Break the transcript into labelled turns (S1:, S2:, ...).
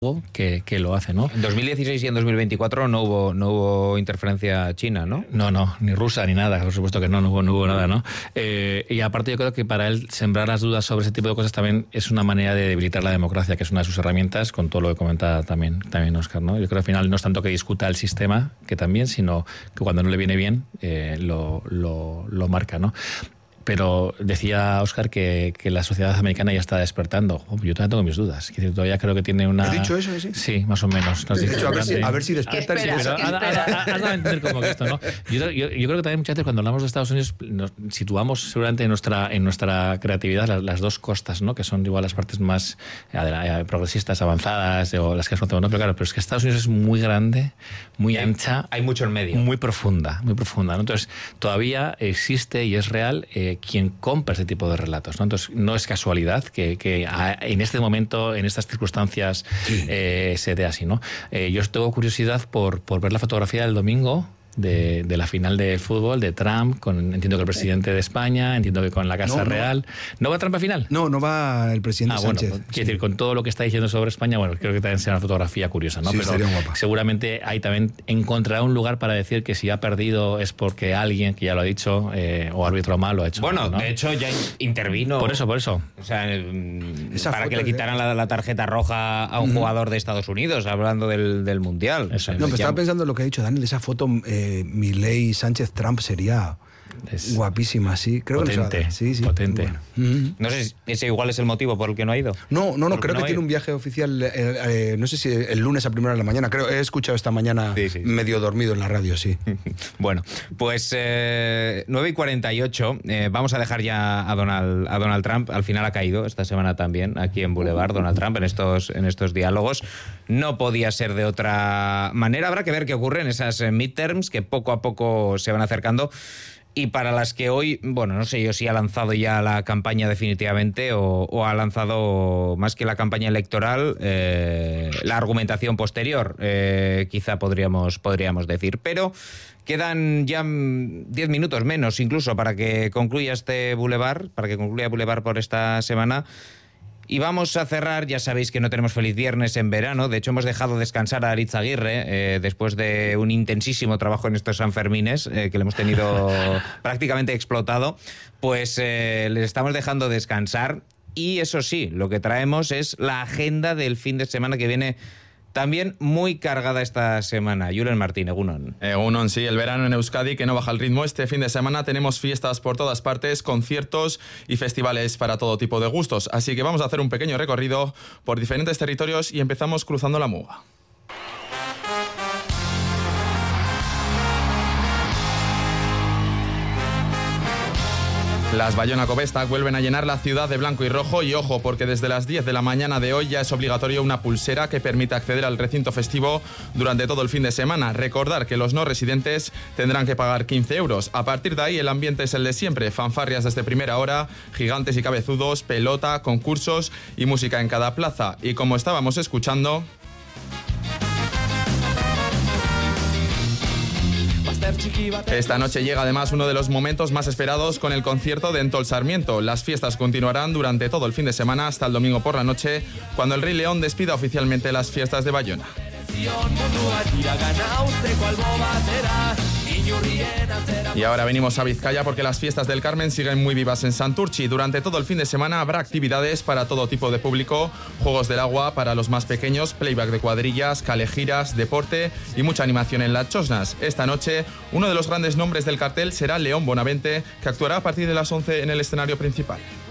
S1: que lo hace, ¿no?
S2: En 2016 y en 2024 no hubo interferencia china, ¿no?
S1: No, ni rusa ni nada, por supuesto que no hubo nada, ¿no? Y aparte yo creo que para él sembrar las dudas sobre ese tipo de cosas también es una manera de debilitar la democracia, que es una de sus herramientas, con todo lo que comenta también Óscar, ¿no? Yo creo que al final no es tanto que discuta el sistema, que también, sino que cuando no le viene bien lo marca, ¿no? Pero decía Óscar que la sociedad americana ya está despertando. Yo todavía tengo mis dudas. Es decir, todavía creo que tiene una...
S3: ¿Has dicho eso?
S1: Sí, más o menos.
S3: De hecho, a ver si despiertan.
S1: Has de entender como que esto, ¿no? Yo creo que también muchas veces cuando hablamos de Estados Unidos nos situamos seguramente en nuestra creatividad las dos costas, ¿no? Que son igual las partes más progresistas, avanzadas, o las que conocemos, ¿no? Pero es que Estados Unidos es muy grande, muy ancha.
S2: Hay mucho en medio.
S1: Muy profunda, ¿no? Entonces, todavía existe y es real quien compra ese tipo de relatos, ¿no? Entonces, no es casualidad que en este momento, en estas circunstancias, se dé así, ¿no? Yo tengo curiosidad por ver la fotografía del domingo de la final del fútbol, de Trump, entiendo que el presidente de España, entiendo que con la Casa Real. ¿No va Trump a final?
S3: No va el presidente Sánchez.
S1: Bueno, quiero decir, con todo lo que está diciendo sobre España, bueno, creo que también será una fotografía curiosa, ¿no?
S3: Sí,
S1: pero
S3: guapa.
S1: Seguramente ahí también encontrará un lugar para decir que si ha perdido es porque alguien, que ya lo ha dicho, o árbitro mal lo ha hecho.
S2: Bueno,
S1: ¿no?
S2: De hecho ya intervino.
S1: Por eso.
S2: O sea, para que le quitaran la tarjeta roja a un jugador de Estados Unidos, hablando del Mundial.
S3: Eso. No, pero estaba pensando en lo que ha dicho Daniel, esa foto, Milei Sánchez Trump sería guapísima, sí. Creo
S1: potente,
S3: que sí.
S1: Potente.
S3: Bueno.
S2: No sé si ese igual es el motivo por el que no ha ido.
S3: No, creo que tiene un viaje oficial, no sé si el lunes a primera de la mañana. Creo, he escuchado esta mañana medio dormido en la radio, sí.
S2: Bueno, pues 9:48, vamos a dejar ya a Donald Trump. Al final ha caído esta semana también aquí en Boulevard Donald Trump en estos diálogos. No podía ser de otra manera. Habrá que ver qué ocurre en esas midterms que poco a poco se van acercando. Y para las que hoy, bueno, no sé yo si ha lanzado ya la campaña definitivamente o ha lanzado, más que la campaña electoral, la argumentación posterior, quizá podríamos decir. Pero quedan ya 10 minutos menos incluso para que concluya Boulevard por esta semana. Y vamos a cerrar, ya sabéis que no tenemos Feliz Viernes en verano, de hecho hemos dejado descansar a Aritz Aguirre después de un intensísimo trabajo en estos Sanfermines, que le hemos tenido prácticamente explotado, pues les estamos dejando descansar. Y eso sí, lo que traemos es la agenda del fin de semana que viene, también muy cargada esta semana. Julen Martín, Egunon.
S4: Egunon, sí, el verano en Euskadi que no baja el ritmo. Este fin de semana tenemos fiestas por todas partes, conciertos y festivales para todo tipo de gustos. Así que vamos a hacer un pequeño recorrido por diferentes territorios y empezamos cruzando la Muga. Las Bayona Covesta vuelven a llenar la ciudad de blanco y rojo y ojo, porque desde las 10 de la mañana de hoy ya es obligatorio una pulsera que permite acceder al recinto festivo durante todo el fin de semana. Recordar que los no residentes tendrán que pagar 15 euros. A partir de ahí el ambiente es el de siempre, fanfarrias desde primera hora, gigantes y cabezudos, pelota, concursos y música en cada plaza. Y como estábamos escuchando... Esta noche llega además uno de los momentos más esperados con el concierto de Entol Sarmiento. Las fiestas continuarán durante todo el fin de semana hasta el domingo por la noche, cuando el Rey León despida oficialmente las fiestas de Bayona. Y ahora venimos a Vizcaya porque las fiestas del Carmen siguen muy vivas en Santurtzi. Durante todo el fin de semana habrá actividades para todo tipo de público, juegos del agua para los más pequeños, playback de cuadrillas, calejiras, deporte y mucha animación en las chosnas. Esta noche, uno de los grandes nombres del cartel será León Bonavente, que actuará a partir de las 11 en el escenario principal.